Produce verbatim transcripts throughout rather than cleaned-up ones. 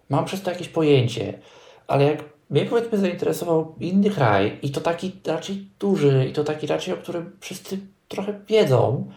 mam przez to jakieś pojęcie, ale jak mnie powiedzmy zainteresował inny kraj i to taki raczej duży i to taki raczej, o którym wszyscy trochę wiedzą,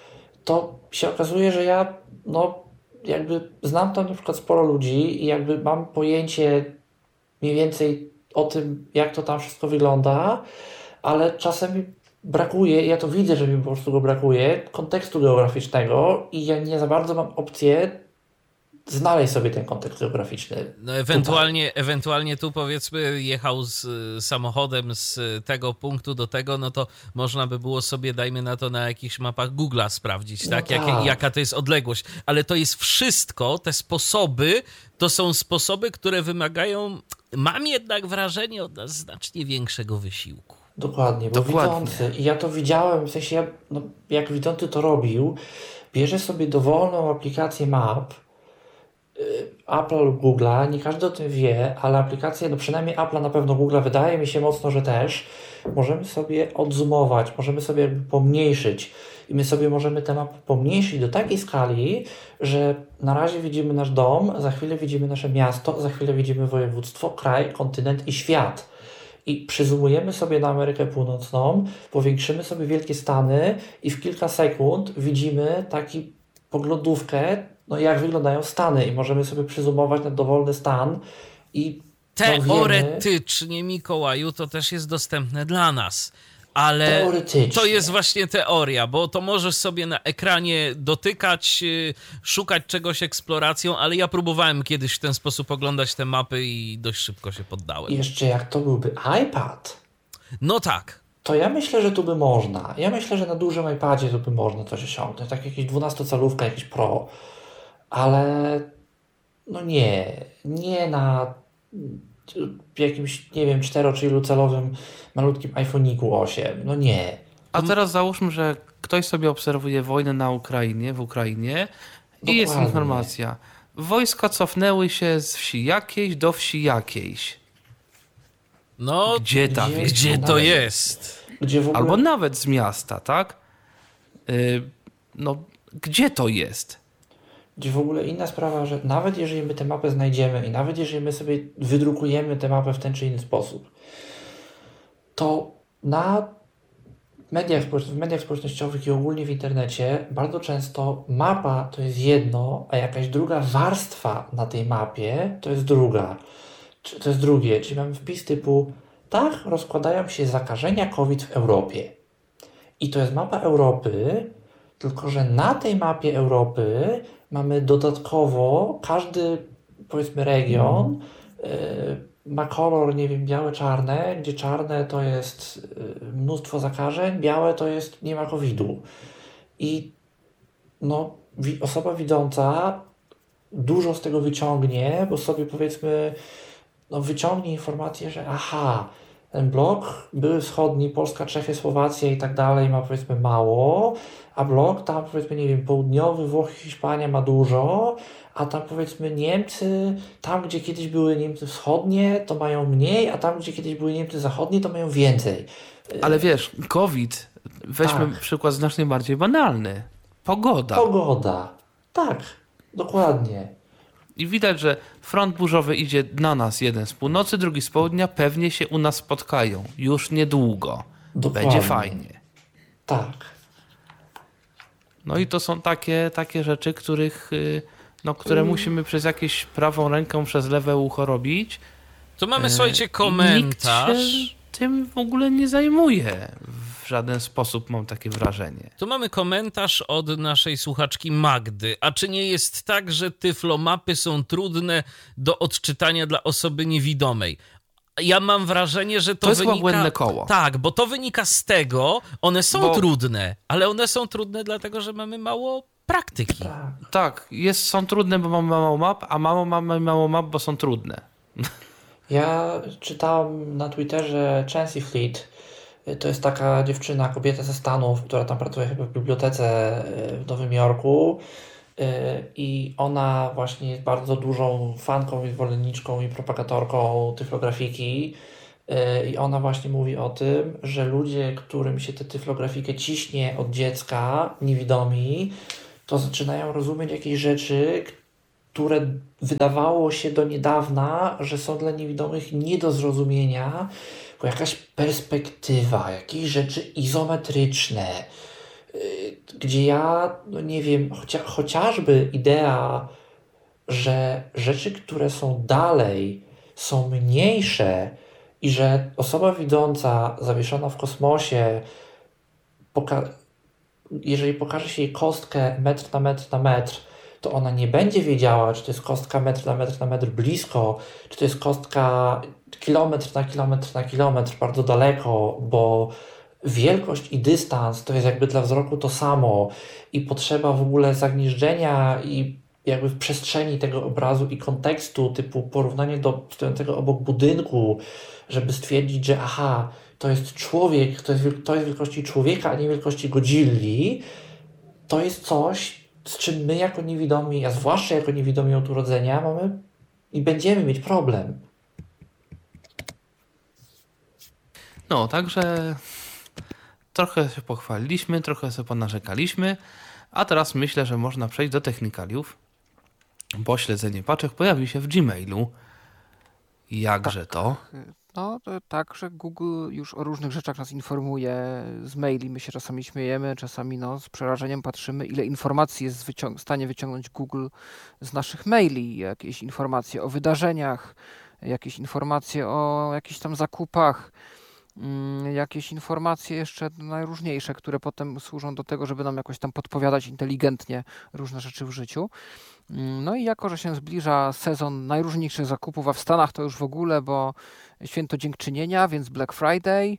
to się okazuje, że ja no jakby znam tam na przykład sporo ludzi i jakby mam pojęcie mniej więcej o tym, jak to tam wszystko wygląda, ale czasem mi brakuje, i ja to widzę, że mi po prostu go brakuje, kontekstu geograficznego i ja nie za bardzo mam opcję znaleźć sobie ten kontekst geograficzny. No ewentualnie, ewentualnie tu powiedzmy jechał z y, samochodem z tego punktu do tego, no to można by było sobie, dajmy na to, na jakichś mapach Google'a sprawdzić, No tak? tak. Jakie, jaka to jest odległość. Ale to jest wszystko, te sposoby, to są sposoby, które wymagają, mam jednak wrażenie, od nas znacznie większego wysiłku. Dokładnie, bo Dokładnie. widzący, i ja to widziałem, w sensie ja, no, jak widzący to robił, bierze sobie dowolną aplikację map, y, Apple'a lub Google'a, nie każdy o tym wie, ale aplikacje, no przynajmniej Apple'a, na pewno Google'a, wydaje mi się mocno, że też, możemy sobie odzoomować, możemy sobie jakby pomniejszyć i my sobie możemy tę mapę pomniejszyć do takiej skali, że na razie widzimy nasz dom, za chwilę widzimy nasze miasto, za chwilę widzimy województwo, kraj, kontynent i świat. I przyzoomujemy sobie na Amerykę Północną, powiększymy sobie Wielkie Stany i w kilka sekund widzimy taki poglądówkę, no jak wyglądają Stany i możemy sobie przyzoomować na dowolny stan i no, wiemy, Teoretycznie, Mikołaju, to też jest dostępne dla nas. Ale Teoretycznie. to jest właśnie teoria, bo to możesz sobie na ekranie dotykać, yy, szukać czegoś eksploracją, ale ja próbowałem kiedyś w ten sposób oglądać te mapy i dość szybko się poddałem. I jeszcze jak to byłby iPad, No tak. to ja myślę, że tu by można. Ja myślę, że na dużym iPadzie tu by można coś osiągnąć. Tak jakieś dwunastocalówka, jakiś Pro. Ale no nie. Nie na jakimś, nie wiem, cztero czy ilucalowym malutkim iPhoniku osiem. No nie. A teraz załóżmy, że ktoś sobie obserwuje wojnę na Ukrainie, w Ukrainie i jest Dokładnie. informacja. Wojska cofnęły się z wsi jakiejś do wsi jakiejś. No, Gdzie ta Gdzie- wieś? gdzie no to nawet. jest? Gdzie w ogóle... Albo nawet z miasta, tak? Yy, no, gdzie to jest? Gdzie w ogóle inna sprawa, że nawet jeżeli my tę mapę znajdziemy i nawet jeżeli my sobie wydrukujemy tę mapę w ten czy inny sposób, to na mediach, społecz- w mediach społecznościowych i ogólnie w internecie bardzo często mapa to jest jedno, a jakaś druga warstwa na tej mapie to jest druga. Czy to jest drugie, czyli mamy wpis typu tak rozkładają się zakażenia COVID w Europie. I to jest mapa Europy, tylko że na tej mapie Europy mamy dodatkowo każdy, powiedzmy, region y, ma kolor, nie wiem, białe-czarne, gdzie czarne to jest y, mnóstwo zakażeń, białe to jest nie ma kowida. I no, wi- osoba widząca dużo z tego wyciągnie, bo sobie, powiedzmy, no, wyciągnie informację, że aha, ten blok były wschodni, Polska, Czechy, Słowacja i tak dalej ma, powiedzmy, mało, a blok tam, powiedzmy, nie wiem, południowy, Włochy, Hiszpania ma dużo, a tam, powiedzmy, Niemcy, tam gdzie kiedyś były Niemcy wschodnie, to mają mniej, a tam gdzie kiedyś były Niemcy zachodnie, to mają więcej. Ale wiesz, COVID, weźmy Tak. przykład znacznie bardziej banalny. Pogoda. Pogoda. Tak, dokładnie. I widać, że front burzowy idzie na nas, jeden z północy, drugi z południa, pewnie się u nas spotkają. Już niedługo. Dokładnie. Będzie fajnie. Tak. No i to są takie, takie rzeczy, których, y, no, które musimy przez jakieś prawą ręką, przez lewe ucho robić. Tu mamy, E, słuchajcie, i komentarz. Nikt się tym w ogóle nie zajmuje. W żaden sposób mam takie wrażenie. Tu mamy komentarz od naszej słuchaczki Magdy. A czy nie jest tak, że tyflomapy są trudne do odczytania dla osoby niewidomej? Ja mam wrażenie, że to, To jest chyba wynika... błędne koło. Tak, bo to wynika z tego, one są Bo- trudne, ale one są trudne dlatego, że mamy mało praktyki. Tak. Tak, jest, są trudne, bo mamy mało map, a mało mamy mało map, bo są trudne. Ja czytałam na Twitterze Chansey Fleet. To jest taka dziewczyna, kobieta ze Stanów, która tam pracuje chyba w bibliotece y, w Nowym Jorku. Y, I ona właśnie jest bardzo dużą fanką i zwolenniczką i propagatorką tyflografiki. Y, I ona właśnie mówi o tym, że ludzie, którym się tę tyflografikę ciśnie od dziecka, niewidomi, to zaczynają rozumieć jakieś rzeczy, które wydawało się do niedawna, że są dla niewidomych nie do zrozumienia, bo jakaś perspektywa, jakieś rzeczy izometryczne, gdzie ja, no nie wiem, chocia, chociażby idea, że rzeczy, które są dalej, są mniejsze i że osoba widząca zawieszona w kosmosie, poka- jeżeli pokaże się jej kostkę metr na metr na metr, to ona nie będzie wiedziała, czy to jest kostka metr na metr na metr blisko, czy to jest kostka kilometr na kilometr na kilometr bardzo daleko, bo wielkość i dystans to jest jakby dla wzroku to samo i potrzeba w ogóle zagnieżdżenia i jakby w przestrzeni tego obrazu i kontekstu, typu porównanie do stojącego obok budynku, żeby stwierdzić, że aha, to jest człowiek, to jest, to jest wielkości człowieka, a nie wielkości Godzilli, to jest coś, z czym my jako niewidomi, a zwłaszcza jako niewidomi od urodzenia mamy i będziemy mieć problem. No, także trochę się pochwaliliśmy, trochę sobie ponarzekaliśmy, a teraz myślę, że można przejść do technikaliów, bo śledzenie paczek pojawi się w Gmailu. Jakże Tak. to? No to tak, że Google już o różnych rzeczach nas informuje z maili. My się czasami śmiejemy, czasami no, z przerażeniem patrzymy, ile informacji jest wycią- w stanie wyciągnąć Google z naszych maili. Jakieś informacje o wydarzeniach, jakieś informacje o jakichś tam zakupach, mm, jakieś informacje jeszcze najróżniejsze, które potem służą do tego, żeby nam jakoś tam podpowiadać inteligentnie różne rzeczy w życiu. No i jako, że się zbliża sezon najróżniejszych zakupów, a w Stanach to już w ogóle, bo święto dziękczynienia, więc Black Friday,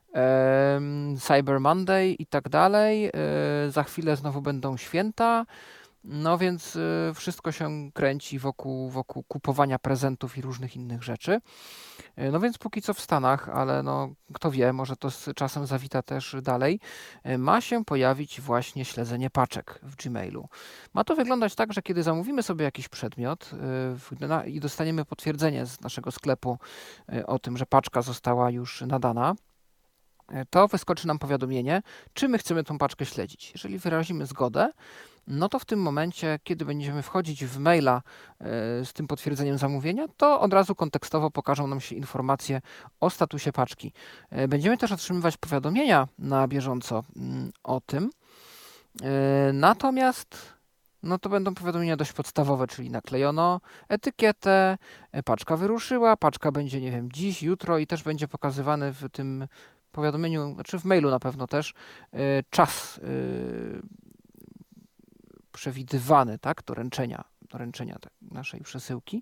em, Cyber Monday i tak dalej. E, za chwilę znowu będą święta. No więc e, wszystko się kręci wokół, wokół kupowania prezentów i różnych innych rzeczy. E, No więc póki co w Stanach, ale no kto wie, może to z czasem zawita też dalej, e, ma się pojawić właśnie śledzenie paczek w Gmailu. Ma to wyglądać tak, że kiedy zamówimy sobie jakiś przedmiot e, w- na, i dostaniemy potwierdzenie z naszego sklepu e, o tym, że paczka została już nadana, e, to wyskoczy nam powiadomienie, czy my chcemy tą paczkę śledzić. Jeżeli wyrazimy zgodę, no to w tym momencie, kiedy będziemy wchodzić w maila e, z tym potwierdzeniem zamówienia, to od razu kontekstowo pokażą nam się informacje o statusie paczki. E, Będziemy też otrzymywać powiadomienia na bieżąco mm, o tym. E, Natomiast no to będą powiadomienia dość podstawowe, czyli naklejono etykietę, e, paczka wyruszyła, paczka będzie, nie wiem, dziś, jutro i też będzie pokazywany w tym powiadomieniu, znaczy w mailu na pewno też, e, czas e, przewidywany, tak, doręczenia, doręczenia tak, naszej przesyłki.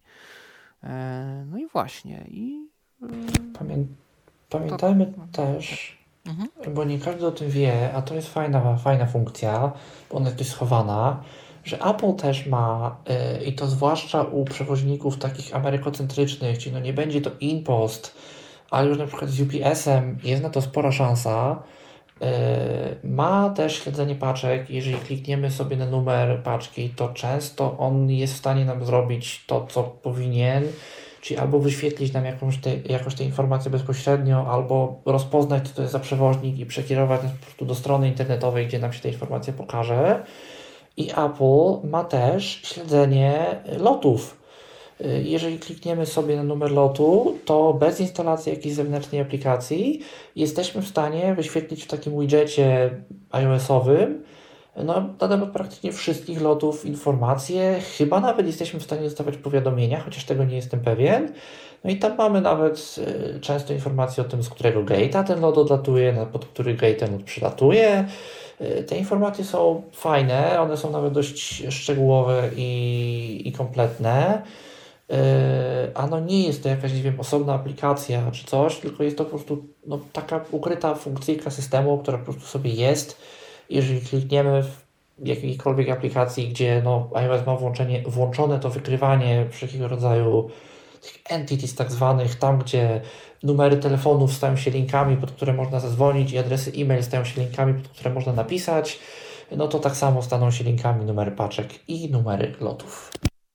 E, No i właśnie. I, e, Pamię- Pamiętajmy też, mhm. bo nie każdy o tym wie, a to jest fajna, fajna funkcja, bo ona jest dość schowana, że Apple też ma, yy, i to zwłaszcza u przewoźników takich amerykocentrycznych, czyli no nie będzie to InPost, ale już na przykład z U P S-em jest na to spora szansa, yy, ma też śledzenie paczek. Jeżeli klikniemy sobie na numer paczki, to często on jest w stanie nam zrobić to, co powinien, czyli albo wyświetlić nam jakąś te, jakąś te informacje bezpośrednio, albo rozpoznać, co to jest za przewoźnik i przekierować nas po prostu do strony internetowej, gdzie nam się te informacje pokaże. I Apple ma też śledzenie lotów. Y, Jeżeli klikniemy sobie na numer lotu, to bez instalacji jakiejś zewnętrznej aplikacji jesteśmy w stanie wyświetlić w takim widgecie iOS-owym no, na temat praktycznie wszystkich lotów informacje. Chyba nawet jesteśmy w stanie dostawać powiadomienia, chociaż tego nie jestem pewien. No i tam mamy nawet y, często informacje o tym, z którego gate'a ten lot odlatuje, na- pod który gate ten lot przylatuje. Y, Te informacje są fajne, one są nawet dość szczegółowe i, i kompletne. Yy, A no nie jest to jakaś, nie wiem, osobna aplikacja czy coś, tylko jest to po prostu no, taka ukryta funkcyjka systemu, która po prostu sobie jest. Jeżeli klikniemy w jakiejkolwiek aplikacji, gdzie no, iOS ma włączenie, włączone to wykrywanie wszelkiego rodzaju tych entities tak zwanych, tam gdzie numery telefonów stają się linkami, pod które można zadzwonić i adresy e-mail stają się linkami, pod które można napisać, no to tak samo staną się linkami numery paczek i numery lotów.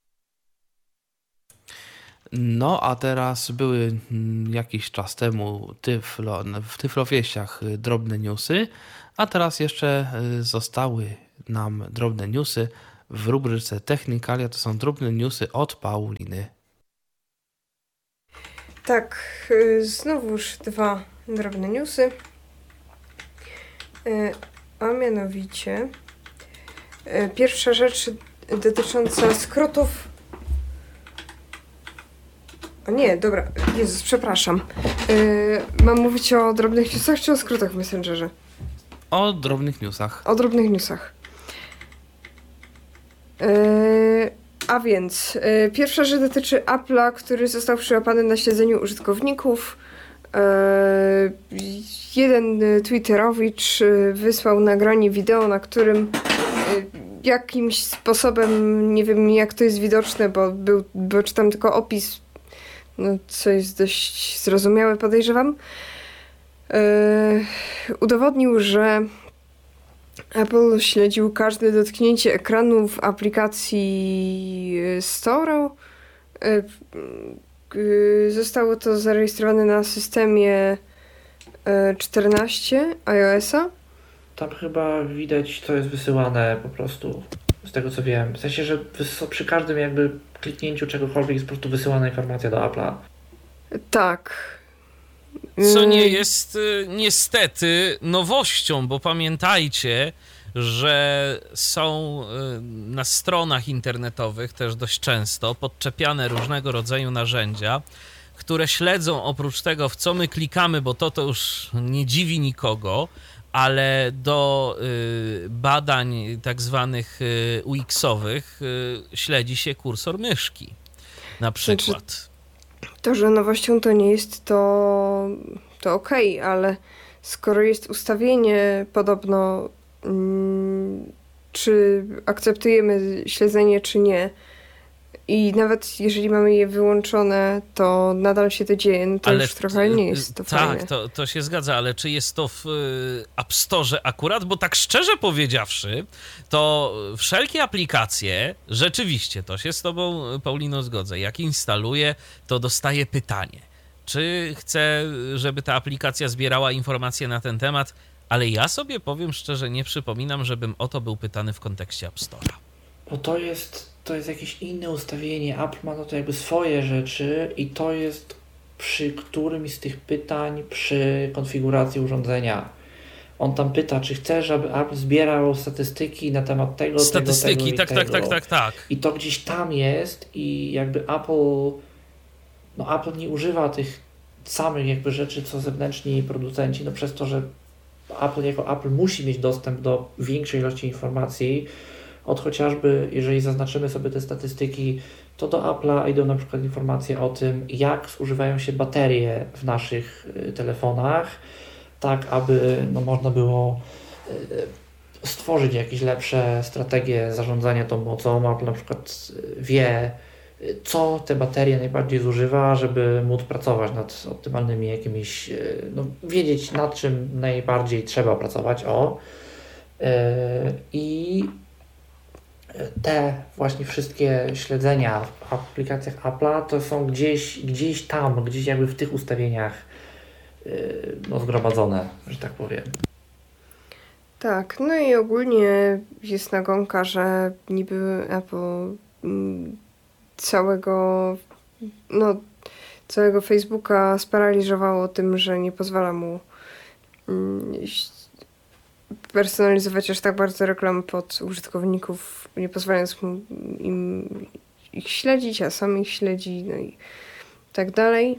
No, a teraz były mm, jakiś czas temu tyflo, w Tyflowieściach y, drobne newsy, a teraz jeszcze y, zostały nam drobne newsy w rubryce Technikalia. To są drobne newsy od Pauliny. Tak, znowuż dwa drobne newsy. A mianowicie pierwsza rzecz dotycząca skrótów. O nie, dobra, Jezus, przepraszam. Mam mówić o drobnych newsach czy o skrótach w Messengerze? O drobnych newsach. O drobnych newsach. Yy, a więc, yy, pierwsza rzecz dotyczy Apple'a, który został przyłapany na śledzeniu użytkowników. Yy, jeden Twitterowicz yy, wysłał nagranie wideo, na którym yy, jakimś sposobem, nie wiem jak to jest widoczne, bo, był, bo czytam tylko opis, no, co jest dość zrozumiałe, podejrzewam. Yy, udowodnił, że Apple śledził każde dotknięcie ekranu w aplikacji Store. Zostało to zarejestrowane na systemie czternaście iOS-a. Tam chyba widać, co jest wysyłane po prostu, z tego co wiem. W sensie, że przy każdym jakby kliknięciu czegokolwiek jest po prostu wysyłana informacja do Apple'a. Tak. Co nie jest niestety nowością, bo pamiętajcie, że są na stronach internetowych też dość często podczepiane różnego rodzaju narzędzia, które śledzą oprócz tego, w co my klikamy, bo to to już nie dziwi nikogo, ale do y, badań tak zwanych y, U X-owych y, śledzi się kursor myszki na przykład. To, że nowością to nie jest, to, to okej, okay, ale skoro jest ustawienie podobno, mm, czy akceptujemy śledzenie, czy nie, i nawet jeżeli mamy je wyłączone, to nadal się to dzieje, no to ale już trochę nie jest to tak, fajne. Tak, to, to się zgadza, ale czy jest to w App Store akurat? Bo tak szczerze powiedziawszy, to wszelkie aplikacje, rzeczywiście, to się z tobą, Paulino, zgodzę, jak instaluję, to dostaję pytanie, czy chcę, żeby ta aplikacja zbierała informacje na ten temat, ale ja sobie powiem szczerze, nie przypominam, żebym o to był pytany w kontekście App Store'a. Bo to jest, to jest jakieś inne ustawienie. Apple ma no to jakby swoje rzeczy i to jest przy którymś z tych pytań przy konfiguracji urządzenia. On tam pyta, czy chce, żeby Apple zbierał statystyki na temat tego, statystyki, tego, tego tak, i tak, tego. tak, tak, tak. I to gdzieś tam jest i jakby Apple, no Apple nie używa tych samych jakby rzeczy, co zewnętrzni producenci, no przez to, że Apple jako Apple musi mieć dostęp do większej ilości informacji, od chociażby, jeżeli zaznaczymy sobie te statystyki, to do Apple'a idą na przykład informacje o tym, jak zużywają się baterie w naszych telefonach, tak aby no, można było stworzyć jakieś lepsze strategie zarządzania tą mocą. Apple na przykład wie, co te baterie najbardziej zużywa, żeby móc pracować nad optymalnymi jakimiś, no, wiedzieć nad czym najbardziej trzeba pracować, o. I te właśnie wszystkie śledzenia w aplikacjach Apple'a to są gdzieś, gdzieś tam, gdzieś jakby w tych ustawieniach no, zgromadzone, że tak powiem. Tak, no i ogólnie jest nagonka, że niby Apple całego, no, całego Facebooka sparaliżowało tym, że nie pozwala mu personalizować aż tak bardzo reklam pod użytkowników, nie pozwalając mu im ich śledzić, a sam ich śledzi, no i tak dalej.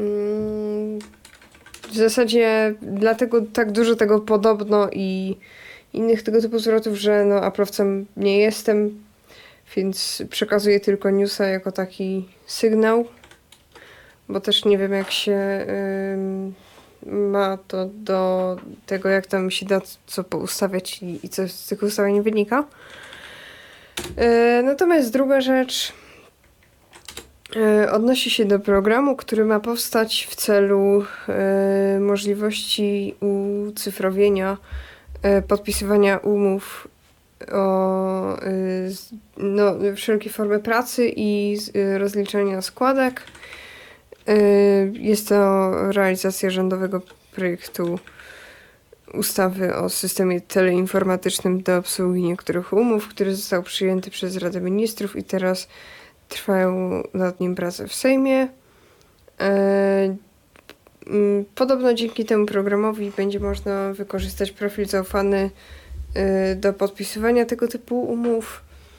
W zasadzie dlatego tak dużo tego podobno i innych tego typu zwrotów, że no Apple'owcem nie jestem, więc przekazuję tylko newsa jako taki sygnał, bo też nie wiem jak się yy, ma to do tego, jak tam się da co poustawiać i, i co z tych ustawień wynika. Yy, natomiast druga rzecz yy, odnosi się do programu, który ma powstać w celu yy, możliwości ucyfrowienia yy, podpisywania umów o yy, no, wszelkie formy pracy i yy, rozliczenia składek. Jest to realizacja rządowego projektu ustawy o systemie teleinformatycznym do obsługi niektórych umów, który został przyjęty przez Radę Ministrów i teraz trwają nad nim prace w Sejmie. Podobno dzięki temu programowi będzie można wykorzystać profil zaufany do podpisywania tego typu umów.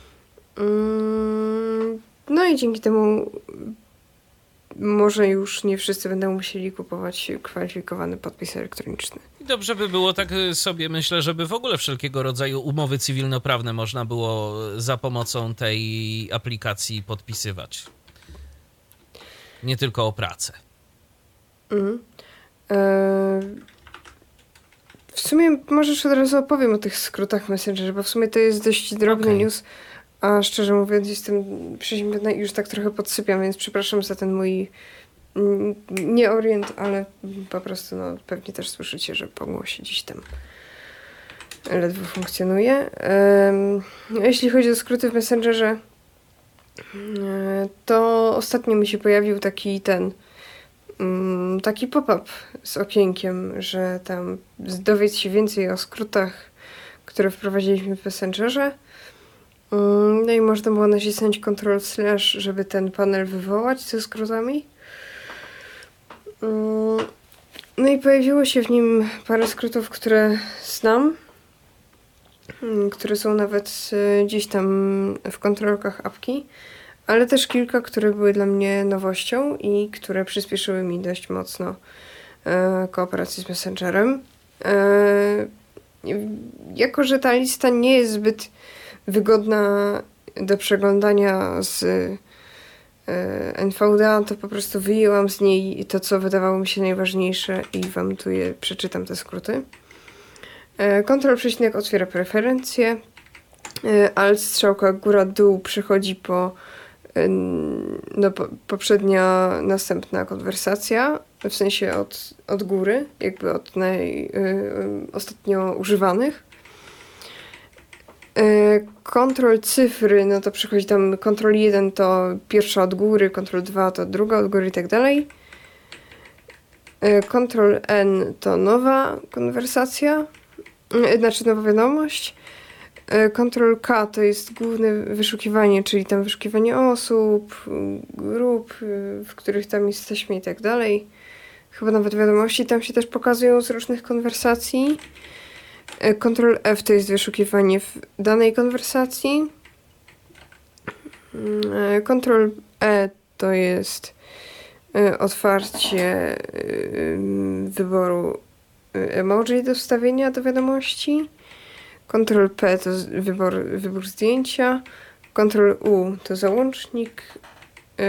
No i dzięki temu może już nie wszyscy będą musieli kupować kwalifikowany podpis elektroniczny. Dobrze by było, tak sobie myślę, żeby w ogóle wszelkiego rodzaju umowy cywilnoprawne można było za pomocą tej aplikacji podpisywać. Nie tylko o pracę. Mm. E, w sumie możesz od razu opowiem o tych skrótach Messengerze, bo w sumie to jest dość drobny Okay. news, a szczerze mówiąc jestem przeziębiona i już tak trochę podsypiam, więc przepraszam za ten mój mm, nieorient, ale po prostu no, pewnie też słyszycie, że po głosie gdzieś tam ledwo funkcjonuje. E, jeśli chodzi o skróty w Messengerze, e, to ostatnio mi się pojawił taki ten taki pop-up z okienkiem, że tam dowiedz się więcej o skrótach, które wprowadziliśmy w Messengerze. No i można było nacisnąć control slash, żeby ten panel wywołać ze skrótami. No i pojawiło się w nim parę skrótów, które znam, które są nawet gdzieś tam w kontrolkach apki, ale też kilka, które były dla mnie nowością i które przyspieszyły mi dość mocno e, kooperację z Messengerem. E, jako, że ta lista nie jest zbyt wygodna do przeglądania z e, N V D A, to po prostu wyjęłam z niej to, co wydawało mi się najważniejsze i wam tu je przeczytam, te skróty. E, Ctrl przecinek otwiera preferencje. E, Alt strzałka góra-dół przechodzi po no, po, poprzednia, następna konwersacja, w sensie od, od góry, jakby od naj, y, ostatnio używanych. Y, kontrol cyfry, no to przychodzi tam kontrol jeden to pierwsza od góry, kontrol dwa to druga od góry i tak dalej. Kontrol N to nowa konwersacja, y, znaczy nowa wiadomość. Ctrl K to jest główne wyszukiwanie, czyli tam wyszukiwanie osób, grup, w których tam jesteśmy i tak dalej. Chyba nawet wiadomości tam się też pokazują z różnych konwersacji. Ctrl F to jest wyszukiwanie w danej konwersacji. Ctrl E to jest otwarcie wyboru emoji do wstawienia do wiadomości. Ctrl P to wybór, wybór zdjęcia. Ctrl U to załącznik. Yy,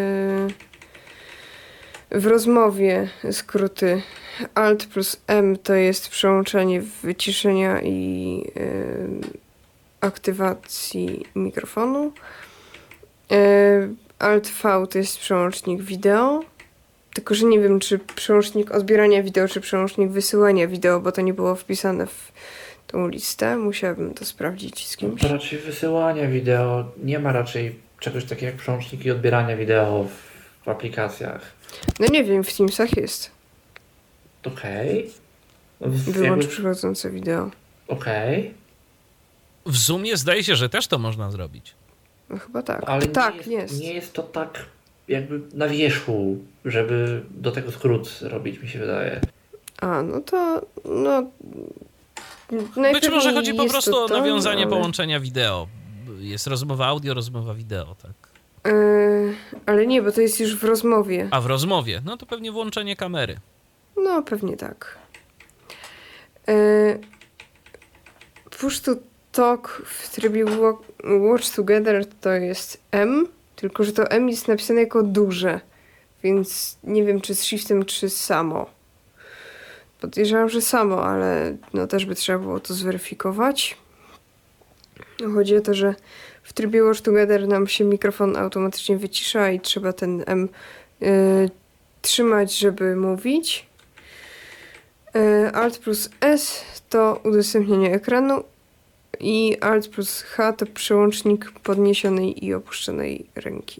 w rozmowie skróty Alt plus M to jest przełączanie wyciszenia i yy, aktywacji mikrofonu. Yy, Alt V to jest przełącznik wideo. Tylko, że nie wiem, czy przełącznik odbierania wideo, czy przełącznik wysyłania wideo, bo to nie było wpisane w tą listę. Musiałabym to sprawdzić z kimś. To raczej wysyłania wideo. Nie ma raczej czegoś takiego jak przełączniki odbierania wideo w, w aplikacjach. No nie wiem, w Teamsach jest. Okej. Okay. Wyłącz Jakby... przychodzące wideo. Okej. Okay. W Zoomie zdaje się, że też to można zrobić. No chyba tak. Ale tak, nie jest, jest. nie jest to tak jakby na wierzchu, żeby do tego skrót robić, mi się wydaje. A, no to no... Być może chodzi po prostu o to, nawiązanie ale... połączenia wideo. Jest rozmowa audio, rozmowa wideo, tak? Yy, ale nie, bo to jest już w rozmowie. A w rozmowie? No to pewnie włączenie kamery. No, pewnie tak. Yy, push to talk w trybie watch together to jest M, tylko że to M jest napisane jako duże, więc nie wiem, czy z shiftem, czy samo. Podejrzewam, że samo, ale no też by trzeba było to zweryfikować. Chodzi o to, że w trybie Watch Together nam się mikrofon automatycznie wycisza i trzeba ten M y, trzymać, żeby mówić. Y, Alt plus S to udostępnienie ekranu i Alt plus H to przełącznik podniesionej i opuszczonej ręki.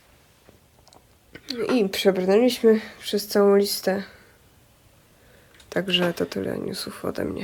I przebrnęliśmy przez całą listę Także to tyle newsów ode mnie.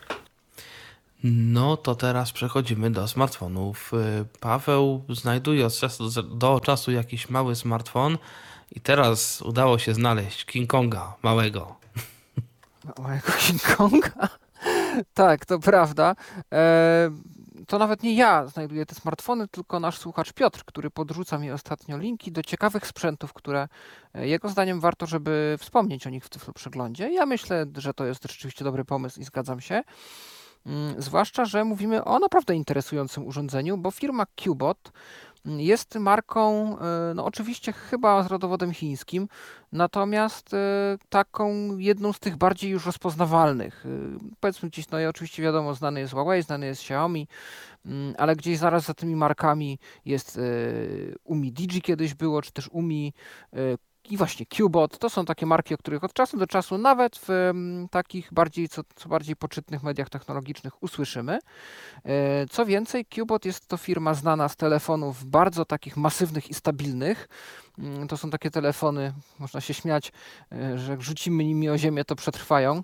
No to teraz przechodzimy do smartfonów. Paweł znajduje od czasu do czasu jakiś mały smartfon i teraz udało się znaleźć King Konga małego. Małego King Konga? Tak, to prawda. E, to nawet nie ja znajduję te smartfony, tylko nasz słuchacz Piotr, który podrzuca mi ostatnio linki do ciekawych sprzętów, które jego zdaniem warto, żeby wspomnieć o nich w Tyflo Przeglądzie. Ja myślę, że to jest rzeczywiście dobry pomysł i zgadzam się. Zwłaszcza, że mówimy o naprawdę interesującym urządzeniu, bo firma Qbot jest marką, no oczywiście chyba z rodowodem chińskim, natomiast taką jedną z tych bardziej już rozpoznawalnych. Powiedzmy gdzieś, no i oczywiście wiadomo, znany jest Huawei, znany jest Xiaomi, ale gdzieś zaraz za tymi markami jest Umi Digi kiedyś było, czy też Umi i właśnie Qbot. To są takie marki, o których od czasu do czasu nawet w m, takich bardziej, co, co bardziej poczytnych mediach technologicznych usłyszymy. E, co więcej, Qbot jest to firma znana z telefonów bardzo takich masywnych i stabilnych. Mm, to są takie telefony, można się śmiać, e, że jak rzucimy nimi o ziemię, to przetrwają.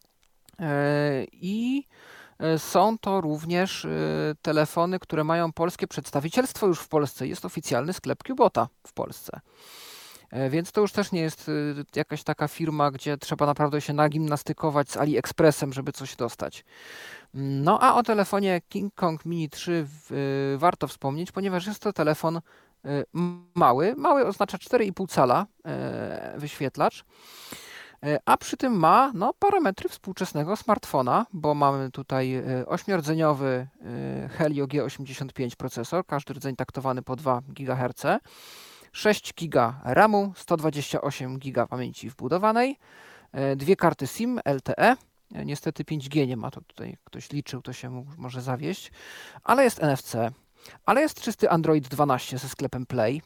E, I są to również e, telefony, które mają polskie przedstawicielstwo już w Polsce. Jest oficjalny sklep Qbota w Polsce. Więc to już też nie jest jakaś taka firma, gdzie trzeba naprawdę się nagimnastykować z AliExpressem, żeby coś dostać. No a o telefonie King Kong Mini trzy w, warto wspomnieć, ponieważ jest to telefon mały. Mały oznacza cztery i pół cala wyświetlacz, a przy tym ma no, parametry współczesnego smartfona, bo mamy tutaj ośmiordzeniowy Helio G osiemdziesiąt pięć procesor, każdy rdzeń taktowany po dwa gigaherce. sześć giga ramu, sto dwadzieścia osiem giga pamięci wbudowanej, dwie karty SIM L T E, niestety pięć G nie ma, to tutaj ktoś liczył, to się mógł, może zawieść, ale jest N F C, ale jest czysty Android dwanaście ze sklepem Play,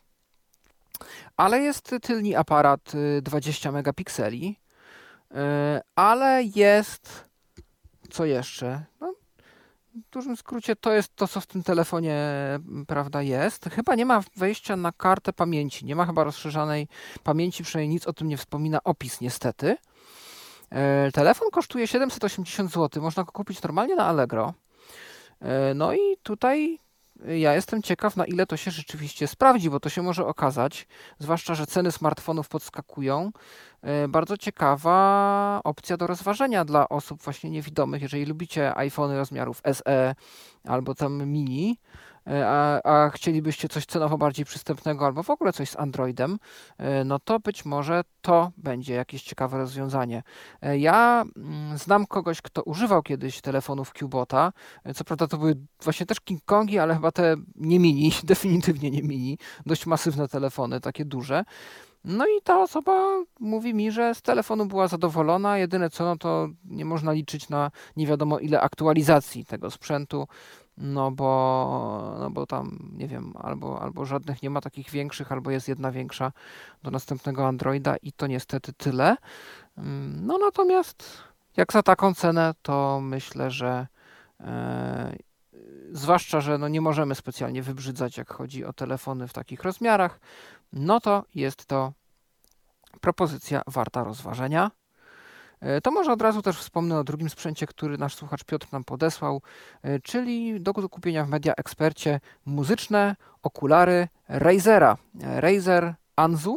ale jest tylni aparat dwadzieścia megapikseli, ale jest, co jeszcze? No, w dużym skrócie to jest to, co w tym telefonie, prawda, jest. Chyba nie ma wejścia na kartę pamięci, nie ma chyba rozszerzanej pamięci, przynajmniej nic o tym nie wspomina opis niestety. E, telefon kosztuje siedemset osiemdziesiąt złotych, można go kupić normalnie na Allegro. E, no i tutaj ja jestem ciekaw, na ile to się rzeczywiście sprawdzi, bo to się może okazać, zwłaszcza, że ceny smartfonów podskakują. Bardzo ciekawa opcja do rozważenia dla osób właśnie niewidomych, jeżeli lubicie iPhony rozmiarów S E albo tam mini, a, a chcielibyście coś cenowo bardziej przystępnego albo w ogóle coś z Androidem, no to być może to będzie jakieś ciekawe rozwiązanie. Ja znam kogoś, kto używał kiedyś telefonów Qbota, co prawda to były właśnie też King Kongi, ale chyba te nie mini, definitywnie nie mini, dość masywne telefony, takie duże. No i ta osoba mówi mi, że z telefonu była zadowolona, jedyne co, no to nie można liczyć na nie wiadomo ile aktualizacji tego sprzętu, no bo, no bo tam, nie wiem, albo, albo żadnych nie ma takich większych, albo jest jedna większa do następnego Androida i to niestety tyle. No natomiast jak za taką cenę, to myślę, że e, zwłaszcza, że no nie możemy specjalnie wybrzydzać, jak chodzi o telefony w takich rozmiarach, no to jest to propozycja warta rozważenia. To może od razu też wspomnę o drugim sprzęcie, który nasz słuchacz Piotr nam podesłał, czyli do kupienia w Media Expercie muzyczne okulary Razera. Razer Anzu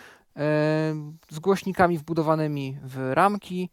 z głośnikami wbudowanymi w ramki,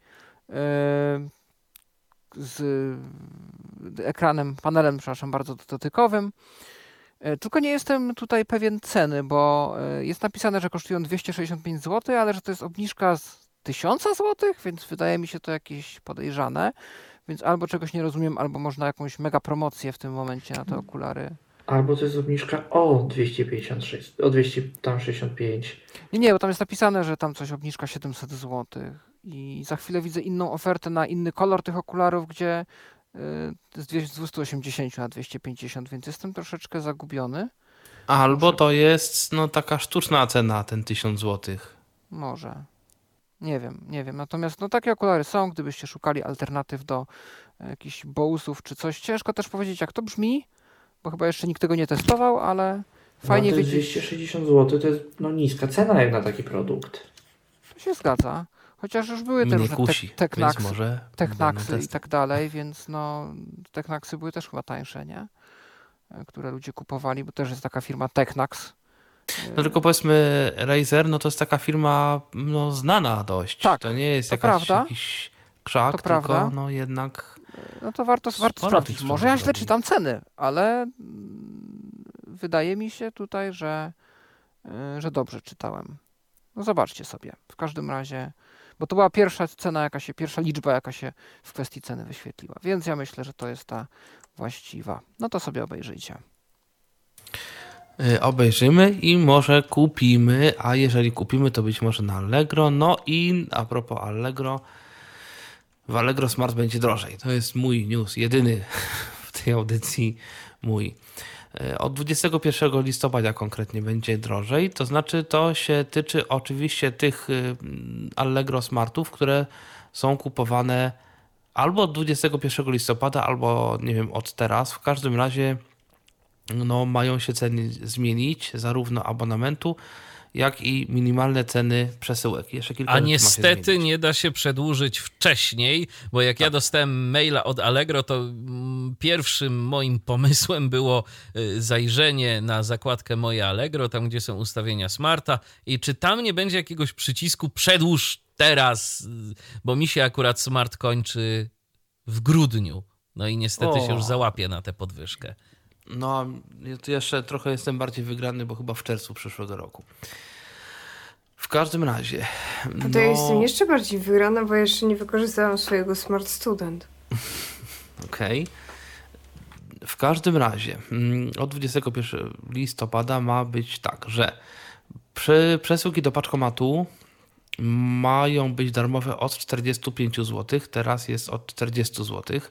z ekranem, panelem, przepraszam, bardzo dotykowym. Tylko nie jestem tutaj pewien ceny, bo jest napisane, że kosztują dwieście sześćdziesiąt pięć złotych, ale że to jest obniżka z tysiąc złotych, więc wydaje mi się to jakieś podejrzane. Więc albo czegoś nie rozumiem, albo można jakąś mega promocję w tym momencie na te okulary. Albo to jest obniżka o dwieście pięćdziesiąt sześć, o dwieście sześćdziesiąt pięć. Nie, nie, bo tam jest napisane, że tam coś obniżka siedemset złotych. I za chwilę widzę inną ofertę na inny kolor tych okularów, gdzie z dwieście osiemdziesiąt na dwieście pięćdziesiąt, więc jestem troszeczkę zagubiony. Albo to jest no taka sztuczna cena, ten tysiąc złotych. Może. Nie wiem, nie wiem. Natomiast no takie okulary są, gdybyście szukali alternatyw do jakichś Bose'ów czy coś. Ciężko też powiedzieć, jak to brzmi, bo chyba jeszcze nikt tego nie testował, ale fajnie no, wiedzieć. dwieście sześćdziesiąt złotych to jest no, niska cena jak na taki produkt. To się zgadza. Chociaż już były te Mnie różne kusi, te, technaksy, więc może technaksy będą i tak dalej, więc no technaksy były też chyba tańsze, nie? Które ludzie kupowali, bo też jest taka firma Technax. No tylko powiedzmy Razer, no to jest taka firma no, znana dość. Tak, to nie jest to jakaś, prawda. jakiś krzak, To tylko prawda. no jednak... No to warto, warto Sporo sprawdzić. tych Może ja źle sprzedaży czytam ceny, ale mm, wydaje mi się tutaj, że, y, że dobrze czytałem. No zobaczcie sobie. W każdym razie, bo to była pierwsza cena, jaka się, pierwsza liczba, jaka się w kwestii ceny wyświetliła. Więc ja myślę, że to jest ta właściwa. No to sobie obejrzyjcie. Y, obejrzymy i może kupimy, a jeżeli kupimy, to być może na Allegro. No i a propos Allegro, w Allegro Smart będzie drożej. To jest mój news, jedyny w tej audycji mój. Y, Od dwudziestego pierwszego listopada konkretnie będzie drożej, to znaczy to się tyczy oczywiście tych y, Allegro Smartów, które są kupowane albo od dwudziestego pierwszego listopada, albo nie wiem, od teraz. W każdym razie no, mają się ceny zmienić, zarówno abonamentu, jak i minimalne ceny przesyłek. Jeszcze kilka A rzeczy ma się niestety zmienić. nie da się przedłużyć wcześniej, bo jak ja dostałem maila od Allegro, to mm, pierwszym moim pomysłem było y, zajrzenie na zakładkę Moje Allegro, tam gdzie są ustawienia Smarta i czy tam nie będzie jakiegoś przycisku przedłuż teraz, y, bo mi się akurat Smart kończy w grudniu. No i niestety O. się już załapię na tę podwyżkę. No, to jeszcze trochę jestem bardziej wygrany, bo chyba w czerwcu przyszłego roku. W każdym razie... To no, ja jestem jeszcze bardziej wygrana, bo jeszcze nie wykorzystałam swojego Smart Student. Okej. W każdym razie mm, od dwudziestego pierwszego listopada ma być tak, że przy przesyłki do paczkomatu mają być darmowe od czterdzieści pięć złotych, teraz jest od czterdzieści złotych,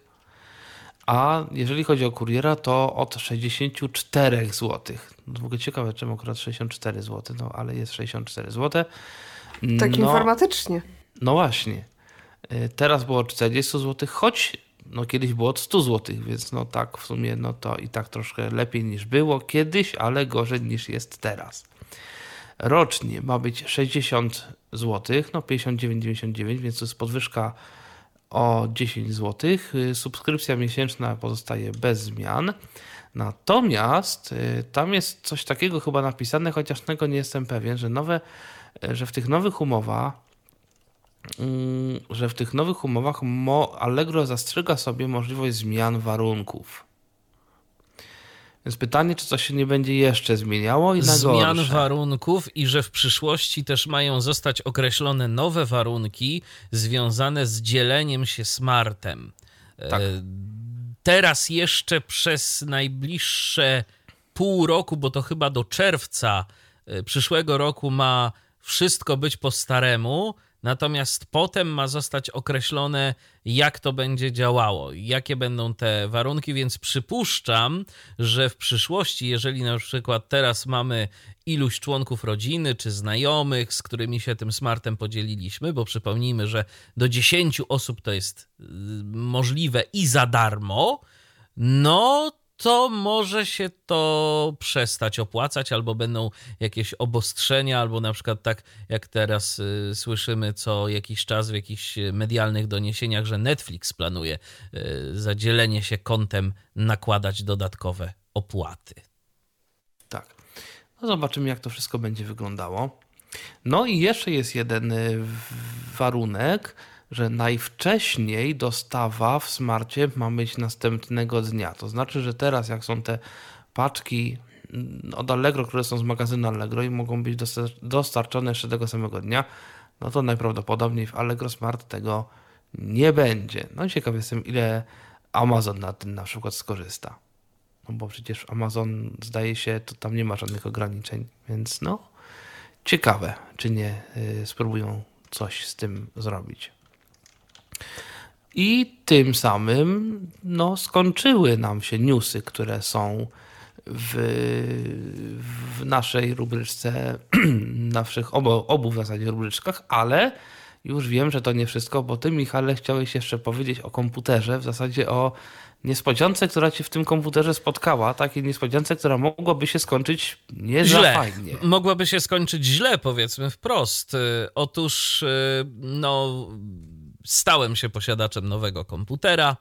a jeżeli chodzi o kuriera, to od sześćdziesiąt cztery złotych. No, w ogóle ciekawe, czemu akurat sześćdziesiąt cztery złote, no ale jest sześćdziesiąt cztery złote. Tak no, informatycznie. No właśnie. Y, Teraz było czterdzieści złotych, choć no kiedyś było od sto złotych, więc no tak w sumie no to i tak troszkę lepiej niż było kiedyś, ale gorzej niż jest teraz. Rocznie ma być sześćdziesiąt złotych, no pięćdziesiąt dziewięć dziewięćdziesiąt dziewięć, więc to jest podwyżka o dziesięć złotych. Y, Subskrypcja miesięczna pozostaje bez zmian. Natomiast y, tam jest coś takiego chyba napisane, chociaż tego nie jestem pewien, że nowe, y, że w tych nowych umowach mm, że w tych nowych umowach Mo- Allegro zastrzega sobie możliwość zmian warunków. Więc pytanie, czy coś się nie będzie jeszcze zmieniało i na Zmian gorsze. warunków i że w przyszłości też mają zostać określone nowe warunki związane z dzieleniem się Smartem. Tak. E, Teraz jeszcze przez najbliższe pół roku, bo to chyba do czerwca e, przyszłego roku ma wszystko być po staremu, natomiast potem ma zostać określone, jak to będzie działało, jakie będą te warunki, więc przypuszczam, że w przyszłości, jeżeli na przykład teraz mamy iluś członków rodziny czy znajomych, z którymi się tym Smartem podzieliliśmy, bo przypomnijmy, że do dziesięciu osób to jest y, możliwe i za darmo, no to może się to przestać opłacać, albo będą jakieś obostrzenia, albo na przykład tak jak teraz y, słyszymy co jakiś czas w jakichś medialnych doniesieniach, że Netflix planuje y, za dzielenie się kontem nakładać dodatkowe opłaty. Tak. No zobaczymy, jak to wszystko będzie wyglądało. No i jeszcze jest jeden y, w- warunek, że najwcześniej dostawa w Smarcie ma być następnego dnia. To znaczy, że teraz jak są te paczki mm, od Allegro, które są z magazynu Allegro i mogą być dosta- dostarczone jeszcze tego samego dnia, no to najprawdopodobniej w Allegro Smart tego nie będzie. No ciekaw jestem, ile Amazon na tym na przykład skorzysta. No bo przecież Amazon, zdaje się, to tam nie ma żadnych ograniczeń, więc no ciekawe, czy nie y, spróbują coś z tym zrobić. I tym samym no, skończyły nam się newsy, które są w, w naszej rubryczce, naszych obu, obu w zasadzie rubryczkach, ale już wiem, że to nie wszystko, bo ty, Michale, chciałeś jeszcze powiedzieć o komputerze, w zasadzie o niespodziance, która cię w tym komputerze spotkała, takiej niespodziance, która mogłaby się skończyć nie za źle. fajnie. Mogłaby się skończyć źle, powiedzmy wprost. Otóż, no, stałem się posiadaczem nowego komputera,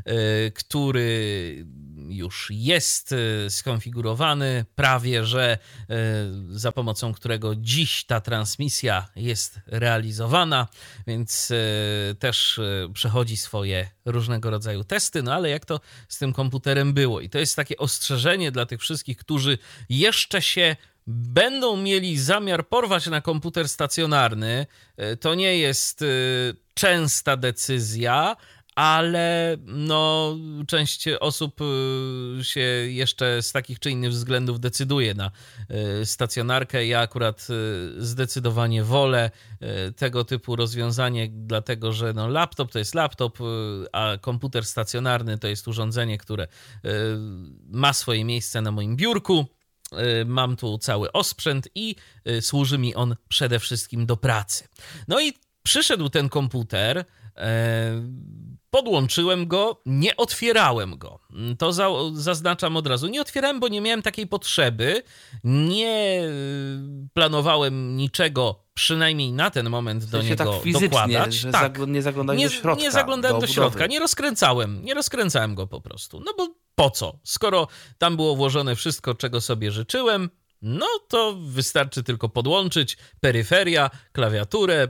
który już jest skonfigurowany, prawie że za pomocą którego dziś ta transmisja jest realizowana, więc też przechodzi swoje różnego rodzaju testy, no ale jak to z tym komputerem było? I to jest takie ostrzeżenie dla tych wszystkich, którzy jeszcze się będą mieli zamiar porwać na komputer stacjonarny. To nie jest częsta decyzja, ale no, część osób się jeszcze z takich czy innych względów decyduje na stacjonarkę. Ja akurat zdecydowanie wolę tego typu rozwiązanie, dlatego że no, laptop to jest laptop, a komputer stacjonarny to jest urządzenie, które ma swoje miejsce na moim biurku. Mam tu cały osprzęt i służy mi on przede wszystkim do pracy. No i przyszedł ten komputer, podłączyłem go, nie otwierałem go. To za, zaznaczam od razu. Nie otwierałem, bo nie miałem takiej potrzeby. Nie planowałem niczego, przynajmniej na ten moment, do w sensie niego tak fizycznie, dokładać. Że tak. nie zaglądałeś Nie, do środka. nie zaglądałem do, do środka, nie rozkręcałem. Nie rozkręcałem go po prostu. No bo po co? Skoro tam było włożone wszystko, czego sobie życzyłem, no to wystarczy tylko podłączyć peryferia, klawiaturę,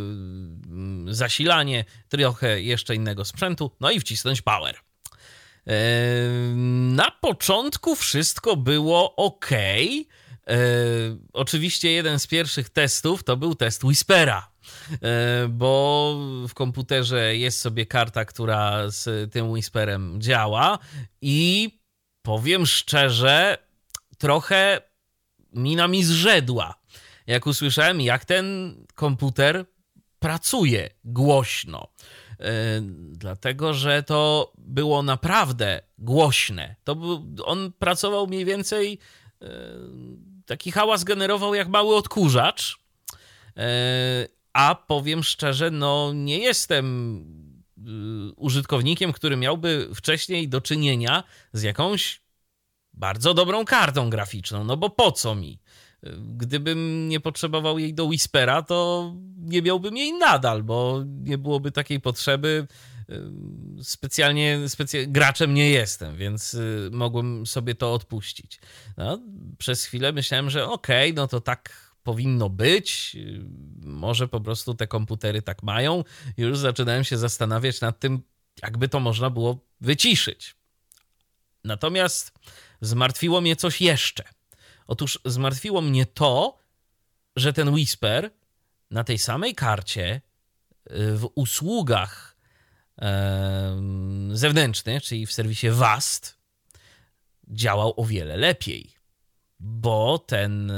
yy, zasilanie, trochę jeszcze innego sprzętu, no i wcisnąć power. Yy, na początku wszystko było ok. Yy, oczywiście jeden z pierwszych testów to był test Whispera, yy, bo w komputerze jest sobie karta, która z tym Whisperem działa i powiem szczerze, trochę mina mi zrzedła, jak usłyszałem, jak ten komputer pracuje głośno. Yy, dlatego, że to było naprawdę głośne. To był, on pracował mniej więcej, yy, taki hałas generował jak mały odkurzacz. Yy, a powiem szczerze, no nie jestem yy, użytkownikiem, który miałby wcześniej do czynienia z jakąś bardzo dobrą kartą graficzną, no bo po co mi? Gdybym nie potrzebował jej do Whispera, to nie miałbym jej nadal, bo nie byłoby takiej potrzeby. Specjalnie specy... graczem nie jestem, więc mogłem sobie to odpuścić. No, przez chwilę myślałem, że okej, okay, no to tak powinno być. Może po prostu te komputery tak mają. Już zaczynałem się zastanawiać nad tym, jakby to można było wyciszyć. Natomiast zmartwiło mnie coś jeszcze. Otóż zmartwiło mnie to, że ten Whisper na tej samej karcie w usługach zewnętrznych, czyli w serwisie V A S T, działał o wiele lepiej, bo ten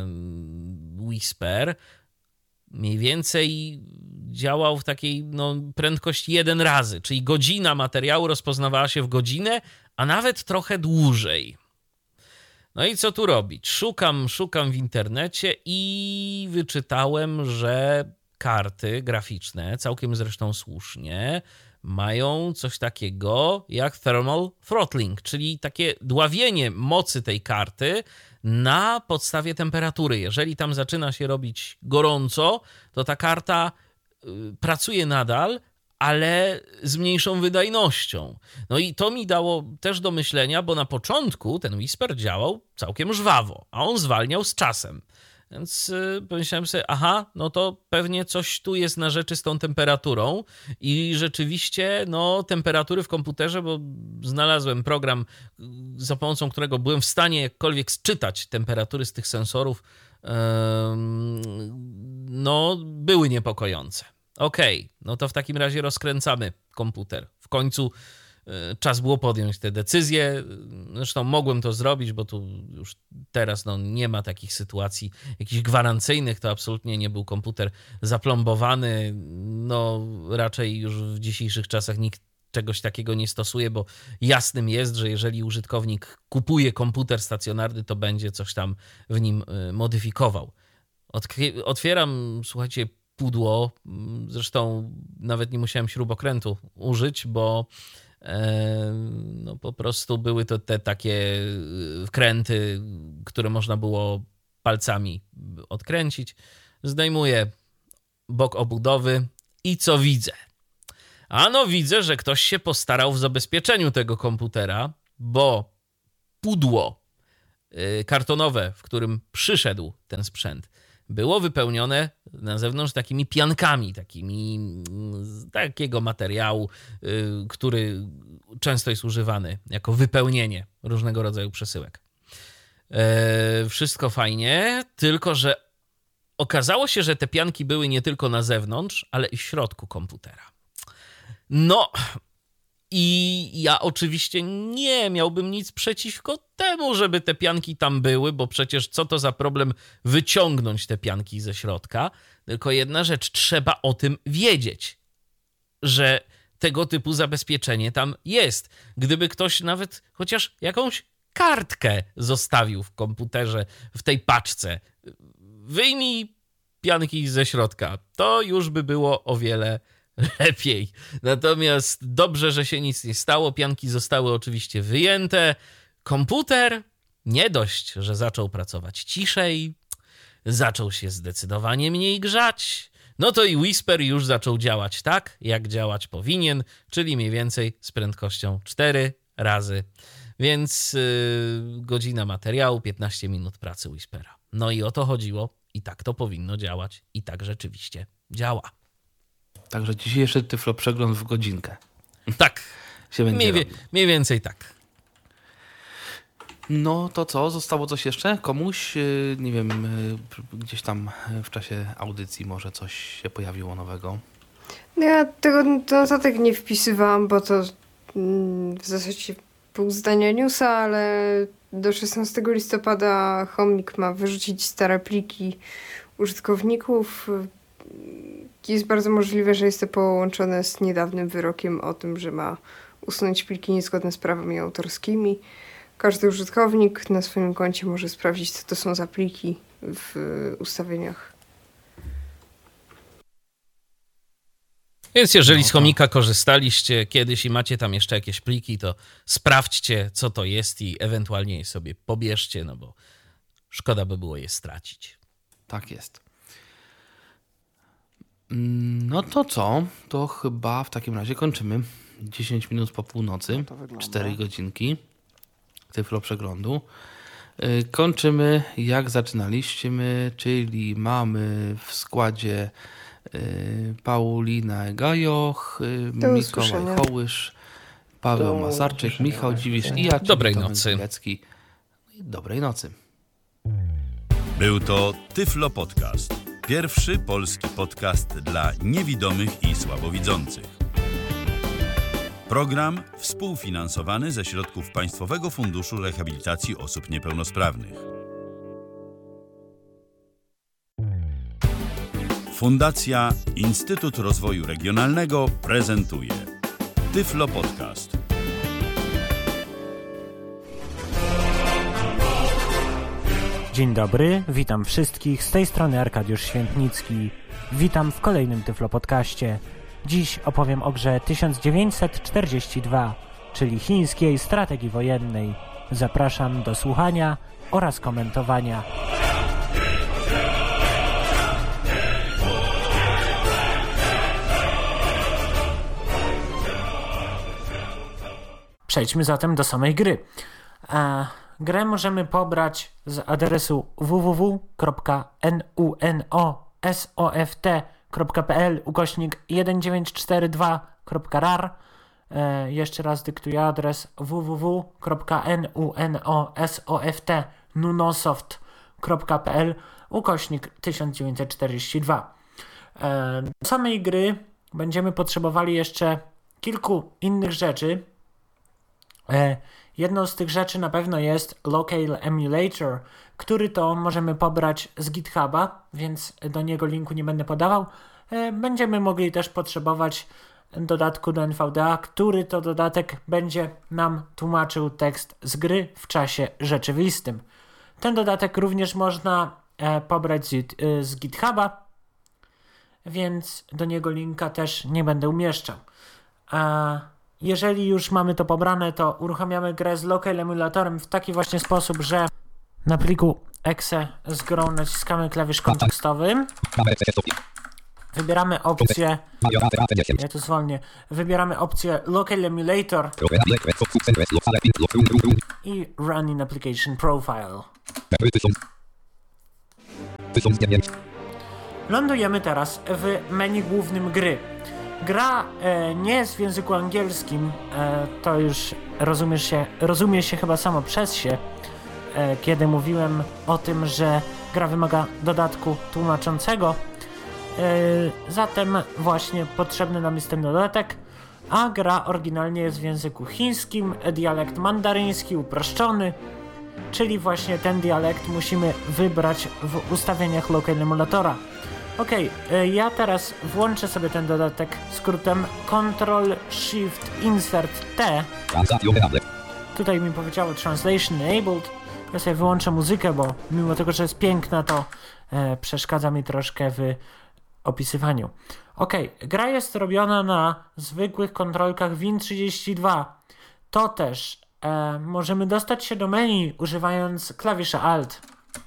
Whisper mniej więcej działał w takiej no, prędkości jeden razy, czyli godzina materiału rozpoznawała się w godzinę, a nawet trochę dłużej. No i co tu robić? Szukam, szukam w internecie i wyczytałem, że karty graficzne, całkiem zresztą słusznie, mają coś takiego jak thermal throttling, czyli takie dławienie mocy tej karty na podstawie temperatury. Jeżeli tam zaczyna się robić gorąco, to ta karta pracuje nadal, ale z mniejszą wydajnością. No i to mi dało też do myślenia, bo na początku ten Whisper działał całkiem żwawo, a on zwalniał z czasem. Więc yy, pomyślałem sobie, aha, no to pewnie coś tu jest na rzeczy z tą temperaturą i rzeczywiście, no, temperatury w komputerze, bo znalazłem program, za pomocą którego byłem w stanie jakkolwiek sczytać temperatury z tych sensorów, yy, no, były niepokojące. Okej, okay, no to w takim razie rozkręcamy komputer. W końcu y, czas było podjąć tę decyzję. Zresztą mogłem to zrobić, bo tu już teraz no, nie ma takich sytuacji jakichś gwarancyjnych. To absolutnie nie był komputer zaplombowany. No raczej już w dzisiejszych czasach nikt czegoś takiego nie stosuje, bo jasnym jest, że jeżeli użytkownik kupuje komputer stacjonarny, to będzie coś tam w nim y, modyfikował. Otk- otwieram, słuchajcie, pudło, zresztą nawet nie musiałem śrubokrętu użyć, bo No po prostu były to te takie wkręty, które można było palcami odkręcić. Zdejmuję bok obudowy i co widzę? Ano widzę, że ktoś się postarał w zabezpieczeniu tego komputera, bo pudło kartonowe, w którym przyszedł ten sprzęt, było wypełnione na zewnątrz takimi piankami, takimi takiego materiału, który często jest używany jako wypełnienie różnego rodzaju przesyłek. E, wszystko fajnie, tylko że okazało się, że te pianki były nie tylko na zewnątrz, ale i w środku komputera. No i ja oczywiście nie miałbym nic przeciwko temu, żeby te pianki tam były, bo przecież co to za problem wyciągnąć te pianki ze środka. Tylko jedna rzecz, trzeba o tym wiedzieć, że tego typu zabezpieczenie tam jest. Gdyby ktoś nawet chociaż jakąś kartkę zostawił w komputerze, w tej paczce, wyjmij pianki ze środka, to już by było o wiele lepiej. Natomiast dobrze, że się nic nie stało. Pianki zostały oczywiście wyjęte. Komputer nie dość, że zaczął pracować ciszej, zaczął się zdecydowanie mniej grzać, no to i Whisper już zaczął działać tak, jak działać powinien, czyli mniej więcej z prędkością cztery razy. Więc yy, godzina materiału, piętnaście minut pracy Whispera. No i o to chodziło i tak to powinno działać i tak rzeczywiście działa. Także dzisiejszy Tyflo Przegląd w godzinkę. Tak, się będzie mniej, wie, robił. mniej więcej tak. No to co? Zostało coś jeszcze? Komuś? Nie wiem, gdzieś tam w czasie audycji może coś się pojawiło nowego? No ja tego do notatek nie wpisywałam, bo to mm, w zasadzie pół zdania newsa, ale do szesnastego listopada Chomik ma wyrzucić stare pliki użytkowników. Jest bardzo możliwe, że jest to połączone z niedawnym wyrokiem o tym, że ma usunąć pliki niezgodne z prawami autorskimi. Każdy użytkownik na swoim koncie może sprawdzić, co to są za pliki w ustawieniach. Więc jeżeli No to... z Chomika korzystaliście kiedyś i macie tam jeszcze jakieś pliki, to sprawdźcie, co to jest i ewentualnie je sobie pobierzcie, no bo szkoda by było je stracić. Tak jest. No to co? To chyba w takim razie kończymy. dziesięć minut po północy, No cztery godzinki Tyflo Przeglądu. Kończymy jak zaczynaliśmy, czyli mamy w składzie Paulina Gajoch, Do Mikołaj usłyszenia. Hołysz, Paweł Do Masarczyk, usłyszenia. Michał Dziwisz i ja, czyli Dobrej Tomek nocy. Pilecki. Dobrej nocy. Był to Tyflo Podcast. Pierwszy polski podcast dla niewidomych i słabowidzących. Program współfinansowany ze środków Państwowego Funduszu Rehabilitacji Osób Niepełnosprawnych. Fundacja Instytut Rozwoju Regionalnego prezentuje Tyflo Podcast. Dzień dobry, witam wszystkich, z tej strony Arkadiusz Świętnicki. Witam w kolejnym Tyflo Podcaście. Dziś opowiem o grze tysiąc dziewięćset czterdzieści dwa, czyli chińskiej strategii wojennej. Zapraszam do słuchania oraz komentowania. Przejdźmy zatem do samej gry. A grę możemy pobrać z adresu w w w kropka nunosoft kropka p l ukośnik jeden dziewięć cztery dwa kropka r a r. E, jeszcze raz dyktuję adres w w w kropka nunosoft nunosoft kropka p l ukośnik tysiąc dziewięćset czterdzieści dwa. E, do samej gry będziemy potrzebowali jeszcze kilku innych rzeczy. E, jedną z tych rzeczy na pewno jest Local Emulator, który to możemy pobrać z GitHuba, więc do niego linku nie będę podawał. E, będziemy mogli też potrzebować dodatku do N V D A, który to dodatek będzie nam tłumaczył tekst z gry w czasie rzeczywistym. Ten dodatek również można e, pobrać z, e, z GitHuba, więc do niego linka też nie będę umieszczał. A jeżeli już mamy to pobrane, to uruchamiamy grę z local emulatorem w taki właśnie sposób, że na pliku exe z grą naciskamy klawisz kontekstowy. Wybieramy opcję, ja to zwolnię, wybieramy opcję Local Emulator i Run in Application Profile. Lądujemy teraz w menu głównym gry. Gra e, nie jest w języku angielskim, e, to już rozumiesz się, rozumie się chyba samo przez się, e, kiedy mówiłem o tym, że gra wymaga dodatku tłumaczącego. Zatem właśnie potrzebny nam jest ten dodatek, a gra oryginalnie jest w języku chińskim, dialekt mandaryński uproszczony, czyli właśnie ten dialekt musimy wybrać w ustawieniach local emulatora. Ok, ja teraz włączę sobie ten dodatek skrótem Control Shift Insert T. Tutaj mi powiedziało Translation Enabled. Ja sobie wyłączę muzykę, bo mimo tego, że jest piękna, to e, przeszkadza mi troszkę w opisywaniu. Ok, gra jest robiona na zwykłych kontrolkach Win trzydzieści dwa. To też e, możemy dostać się do menu używając klawisza Alt.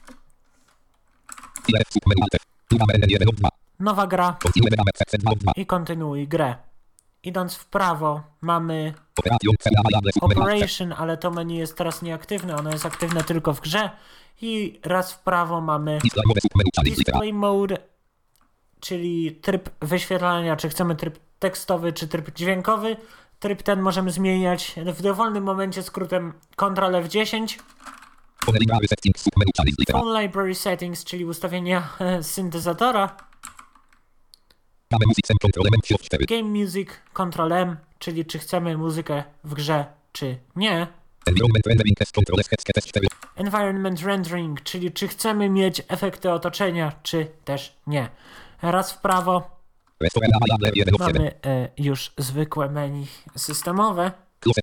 Nowa gra i kontynuuj grę. Idąc w prawo mamy Operation, ale to menu jest teraz nieaktywne, ono jest aktywne tylko w grze. I raz w prawo mamy Display Mode, czyli tryb wyświetlania, czy chcemy tryb tekstowy, czy tryb dźwiękowy. Tryb ten możemy zmieniać w dowolnym momencie skrótem Ctrl F dziesięć. Phone Library Settings, czyli ustawienia syntezatora. Game Music, Ctrl M, czyli czy chcemy muzykę w grze, czy nie. Environment Rendering, czyli czy chcemy mieć efekty otoczenia, czy też nie. Raz w prawo mamy e, już zwykłe menu systemowe,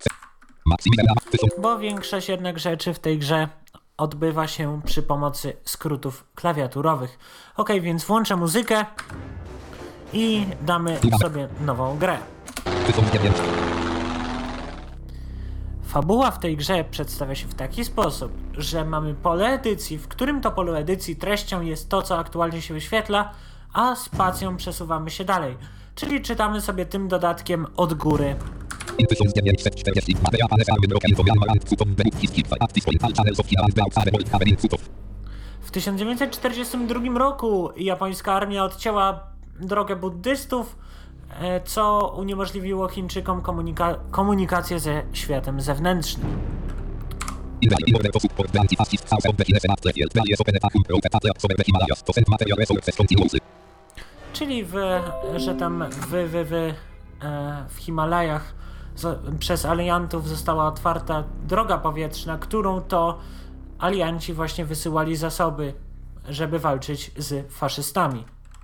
bo większość jednak rzeczy w tej grze odbywa się przy pomocy skrótów klawiaturowych. Ok, więc włączę muzykę i damy sobie nową grę. Fabuła w tej grze przedstawia się w taki sposób, że mamy pole edycji, w którym to polu edycji treścią jest to, co aktualnie się wyświetla, a spacją przesuwamy się dalej. Czyli czytamy sobie tym dodatkiem od góry. W tysiąc dziewięćset czterdziestym drugim roku japońska armia odcięła drogę buddystów, co uniemożliwiło Chińczykom komunika- komunikację ze światem zewnętrznym. Czyli w, że tam w, w, w, w Himalajach z, przez aliantów została otwarta droga powietrzna, którą to alianci właśnie wysyłali zasoby, żeby walczyć z faszystami.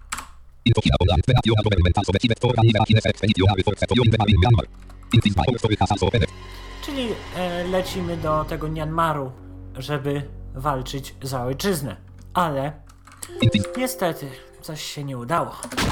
Czyli e, lecimy do tego Myanmaru, żeby walczyć za ojczyznę. Ale niestety coś się nie udało.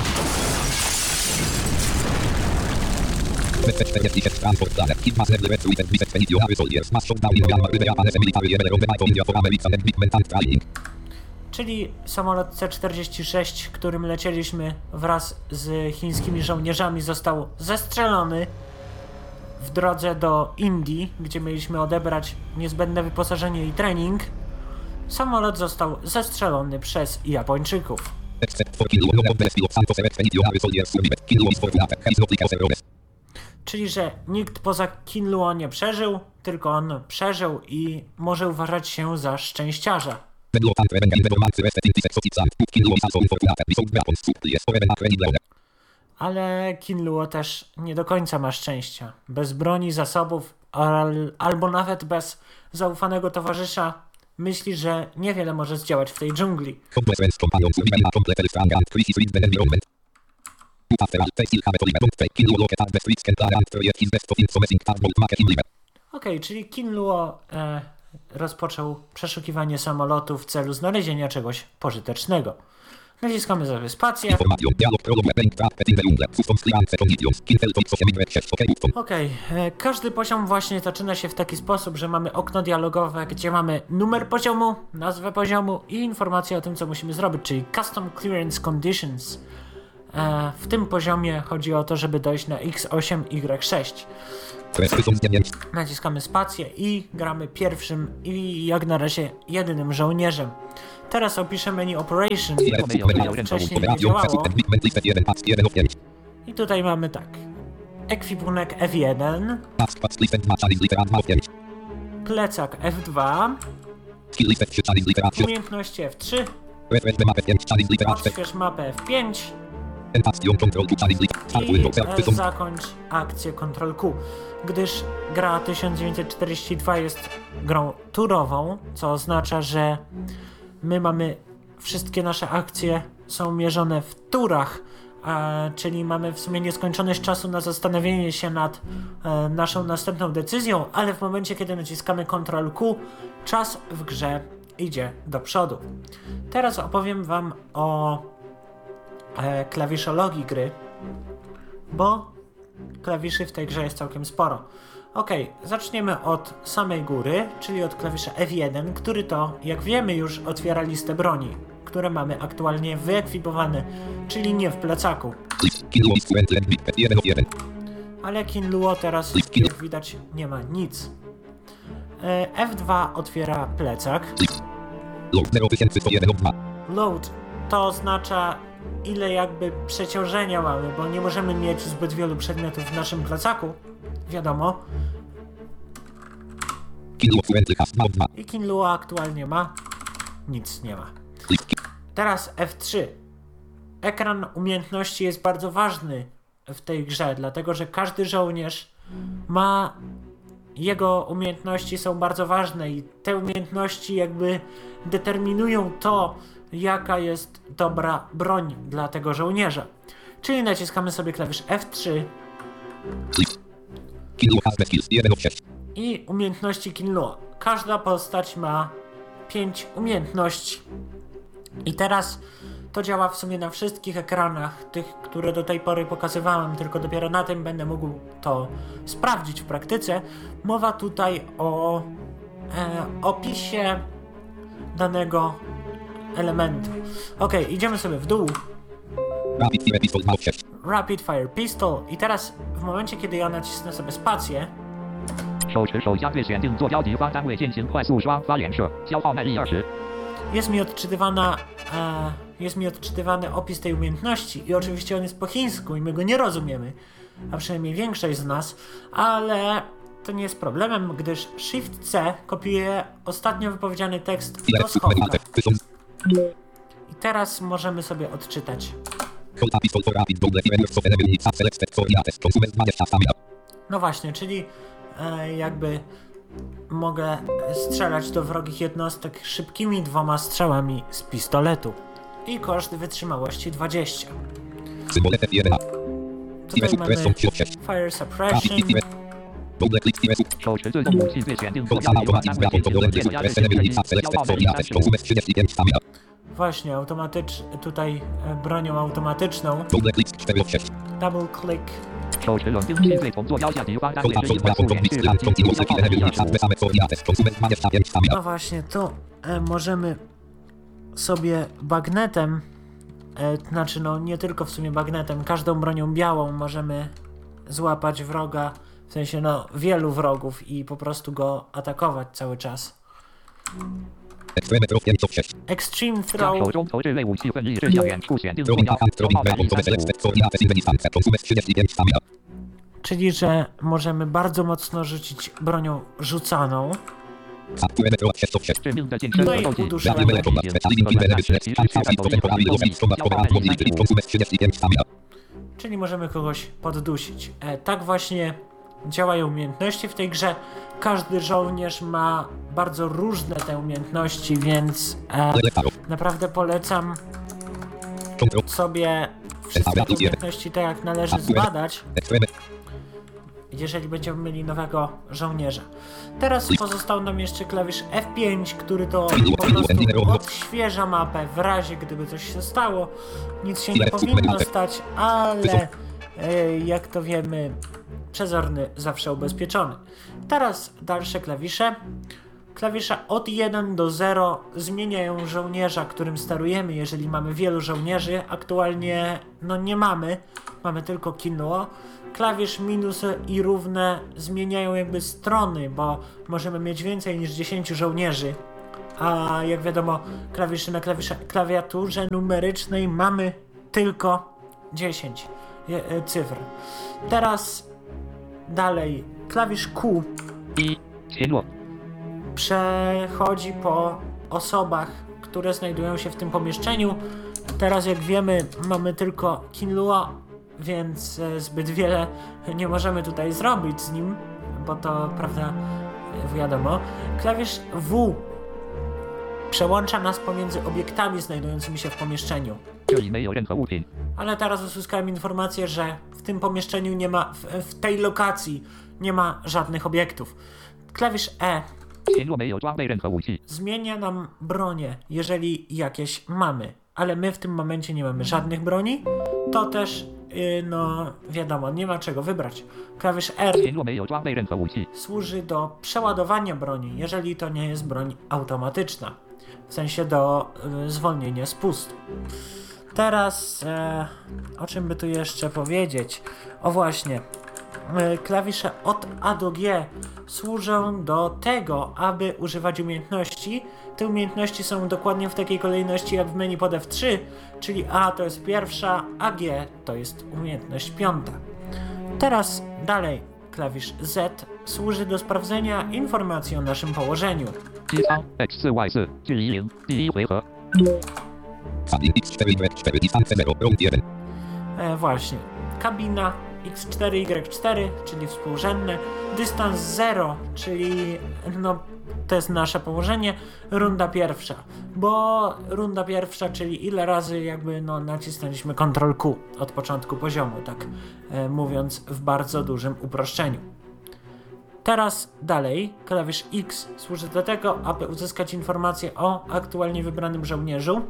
Czyli samolot C czterdzieści sześć, którym lecieliśmy wraz z chińskimi żołnierzami, został zestrzelony w drodze do Indii, gdzie mieliśmy odebrać niezbędne wyposażenie i trening. Samolot został zestrzelony przez Japończyków. Czyli, że nikt poza Kin Luo nie przeżył, tylko on przeżył i może uważać się za szczęściarza. Ale Kin Luo też nie do końca ma szczęścia. Bez broni, zasobów, al, albo nawet bez zaufanego towarzysza myśli, że niewiele może zdziałać w tej dżungli. Okej, okay, czyli Kin Luo e, rozpoczął przeszukiwanie samolotu w celu znalezienia czegoś pożytecznego. Naciskamy sobie spację. Okej, okay. Każdy poziom właśnie zaczyna się w taki sposób, że mamy okno dialogowe, gdzie mamy numer poziomu, nazwę poziomu i informację o tym, co musimy zrobić, czyli Custom Clearance Conditions. E, w tym poziomie chodzi o to, żeby dojść na X osiem Y sześć. Naciskamy spację i gramy pierwszym i jak na razie jedynym żołnierzem. Teraz opiszę menu Operation, które wcześniej nie działało. I tutaj mamy tak. Ekwipunek F jeden, plecak F dwa, umiejętności F trzy, odśwież mapę F pięć i e, zakończ akcję Ctrl Q, gdyż gra tysiąc dziewięćset czterdzieści dwa jest grą turową, co oznacza, że my mamy wszystkie nasze akcje są mierzone w turach, a, czyli mamy w sumie nieskończoność czasu na zastanowienie się nad e, naszą następną decyzją, ale w momencie, kiedy naciskamy Ctrl Q, czas w grze idzie do przodu. Teraz opowiem wam o e, klawiszologii gry, bo klawiszy w tej grze jest całkiem sporo. Ok, zaczniemy od samej góry, czyli od klawisza F jeden, który to, jak wiemy już, otwiera listę broni, które mamy aktualnie wyekwipowane, czyli nie w plecaku. Ale Kinluo teraz, jak widać, nie ma nic. F dwa otwiera plecak. Load to oznacza, ile jakby przeciążenia mamy, bo nie możemy mieć zbyt wielu przedmiotów w naszym plecaku. Wiadomo. I Kinluo aktualnie ma nic nie ma. Teraz F trzy. Ekran umiejętności jest bardzo ważny w tej grze, dlatego że każdy żołnierz ma... Jego umiejętności są bardzo ważne i te umiejętności jakby determinują to, jaka jest dobra broń dla tego żołnierza. Czyli naciskamy sobie klawisz F trzy i umiejętności Kinluo. Każda postać ma pięć umiejętności. I teraz to działa w sumie na wszystkich ekranach, tych, które do tej pory pokazywałem, tylko dopiero na tym będę mógł to sprawdzić w praktyce. Mowa tutaj o e, opisie danego elementu. Ok, idziemy sobie w dół. Rapid Fire Pistol. I teraz w momencie, kiedy ja nacisnę sobie spację, jest mi odczytywana e, jest mi odczytywany opis tej umiejętności i oczywiście on jest po chińsku i my go nie rozumiemy, a przynajmniej większość z nas, ale to nie jest problemem, gdyż Shift C kopiuje ostatnio wypowiedziany tekst do schowka. I teraz możemy sobie odczytać. No właśnie, czyli e, jakby mogę strzelać do wrogich jednostek szybkimi dwoma strzałami z pistoletu. I koszt wytrzymałości dwadzieścia. Tutaj mamy Fire Suppression. Właśnie, automatycz... tutaj bronią automatyczną. Double click. No właśnie, tu e, możemy sobie bagnetem, e, znaczy no nie tylko w sumie bagnetem, każdą bronią białą możemy złapać wroga, w sensie no wielu wrogów i po prostu go atakować cały czas. Extreme Throw. Czyli, że możemy bardzo mocno rzucić bronią rzucaną. No i uduszamy. Czyli możemy kogoś poddusić. E, tak właśnie działają umiejętności w tej grze. Każdy żołnierz ma bardzo różne te umiejętności, więc e, naprawdę polecam sobie wszystkie umiejętności tak jak należy zbadać. jeżeli będziemy mieli nowego żołnierza. Teraz pozostał nam jeszcze klawisz F pięć, który to po prostu odświeża mapę w razie gdyby coś się stało. Nic się nie powinno stać, ale e, jak to wiemy, przezorny zawsze ubezpieczony. Teraz dalsze klawisze. Klawisze od jeden do zero zmieniają żołnierza, którym sterujemy, jeżeli mamy wielu żołnierzy. Aktualnie no nie mamy, mamy tylko Kinluo. Klawisz minus i równe zmieniają jakby strony, bo możemy mieć więcej niż dziesięć żołnierzy. A jak wiadomo, klawiszy na klawisze, klawiaturze numerycznej mamy tylko dziesięć je, e, cyfr. Teraz dalej, klawisz Q i przechodzi po osobach, które znajdują się w tym pomieszczeniu. Teraz jak wiemy, mamy tylko Kinluo, więc e, zbyt wiele nie możemy tutaj zrobić z nim, bo to, prawda, wiadomo. Klawisz W przełącza nas pomiędzy obiektami znajdującymi się w pomieszczeniu. Ale teraz uzyskałem informację, że w tym pomieszczeniu nie ma, w, w tej lokacji nie ma żadnych obiektów. Klawisz E zmienia nam bronię, jeżeli jakieś mamy, ale my w tym momencie nie mamy żadnych broni, to też, yy, no wiadomo, nie ma czego wybrać. Klawisz R służy do przeładowania broni, jeżeli to nie jest broń automatyczna, w sensie do yy, zwolnienia spustu. Teraz, e, o czym by tu jeszcze powiedzieć? O właśnie, e, klawisze od A do G służą do tego, aby używać umiejętności. Te umiejętności są dokładnie w takiej kolejności jak w menu pod F trzy, czyli A to jest pierwsza, a G to jest umiejętność piąta. Teraz dalej, klawisz Z służy do sprawdzenia informacji o naszym położeniu. E, właśnie, kabina X cztery Y cztery, czyli współrzędne, dystans zero, czyli no to jest nasze położenie, runda pierwsza, bo runda pierwsza, czyli ile razy jakby no nacisnęliśmy kontrol Q od początku poziomu, tak e, mówiąc w bardzo dużym uproszczeniu. Teraz dalej, klawisz X służy do tego, aby uzyskać informację o aktualnie wybranym żołnierzu.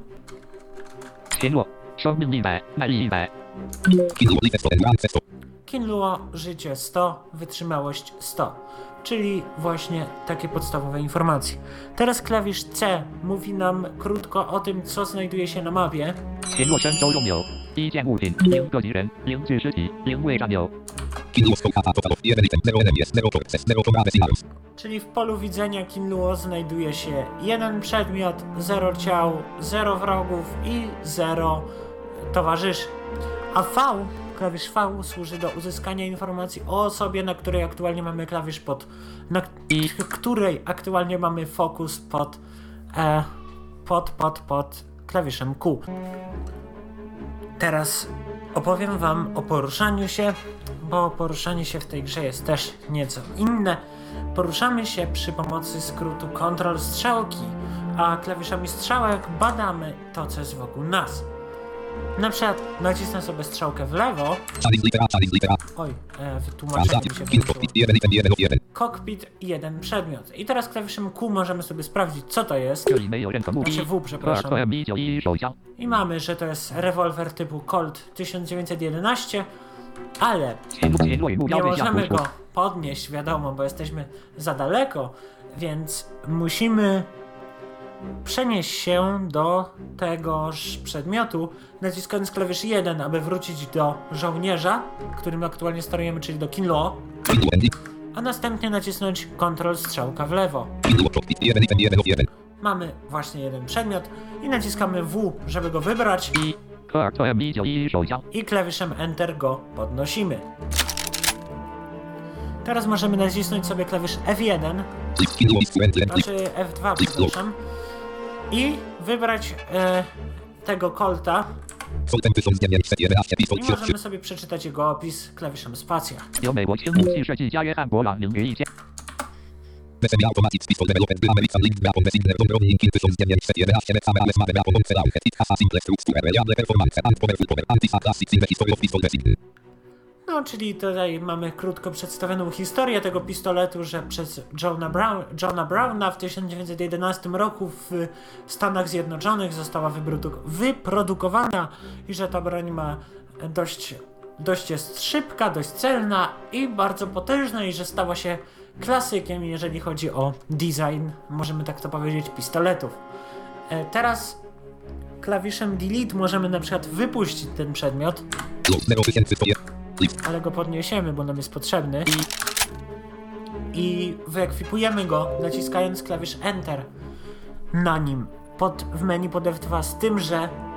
Kinluo, życie sto, wytrzymałość sto, czyli właśnie takie podstawowe informacje. Teraz klawisz C mówi nam krótko o tym, co znajduje się na mapie. Czyli w polu widzenia Kinluo znajduje się jeden przedmiot, zero ciał, zero wrogów i zero towarzyszy. A V, klawisz V służy do uzyskania informacji o osobie, na której aktualnie mamy klawisz pod, na której aktualnie mamy fokus pod, e, pod, pod, pod klawiszem Q. Teraz opowiem wam o poruszaniu się, bo poruszanie się w tej grze jest też nieco inne. Poruszamy się przy pomocy skrótu Ctrl strzałki, a klawiszami strzałek badamy to, co jest wokół nas. Na przykład nacisnę sobie strzałkę w lewo. Oj, e, wytłumaczenie mi się włączyło. Cockpit jeden przedmiot. I teraz klawiszem Q możemy sobie sprawdzić, co to jest. Znaczy W, przepraszam. I mamy, że to jest rewolwer typu Colt tysiąc dziewięćset jedenaście, ale nie możemy go podnieść, wiadomo, bo jesteśmy za daleko, więc musimy przenieść się do tegoż przedmiotu, naciskając klawisz jeden, aby wrócić do żołnierza, którym aktualnie sterujemy, czyli do Kinluo, a następnie nacisnąć Ctrl strzałka w lewo. Mamy właśnie jeden przedmiot i naciskamy W, żeby go wybrać i klawiszem Enter go podnosimy. Teraz możemy nacisnąć sobie klawisz F jeden, znaczy F dwa, przepraszam, i wybrać e, tego Colta. I możemy sobie przeczytać jego opis klawiszem spacja. No, czyli tutaj mamy krótko przedstawioną historię tego pistoletu, że przez Johna, Brown, Johna Browna w tysiąc dziewięćset jedenastym roku w Stanach Zjednoczonych została wyprodu- wyprodukowana i że ta broń ma dość, dość jest szybka, dość celna i bardzo potężna i że stała się klasykiem, jeżeli chodzi o design, możemy tak to powiedzieć, pistoletów. E, teraz klawiszem delete możemy na przykład wypuścić ten przedmiot, ale go podniesiemy, bo nam jest potrzebny i wyekwipujemy go naciskając klawisz Enter na nim pod, w menu pod F dwa, z tym, że